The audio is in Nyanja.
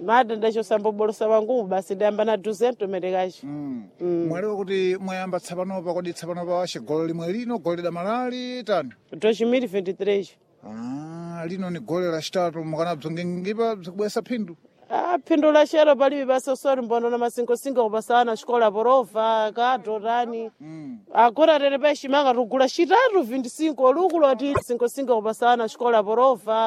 mada ndachosambobolosa wangu basi ndayamba na 200 medekacho. Mwaliwa kuti mwayamba tsapanopa kodi tsapanopa golo limwe lino golo damalali tani 2023. Lino ni golo la chitatu mukanabzongengipa bwesa phindu Phindu la chero palibe basa sori mbono na masingo kupasana xikola porova kadro tani. Agora tere pa ximanga rugula xitatu 25 lukulo ati singo kupasana xikola porova.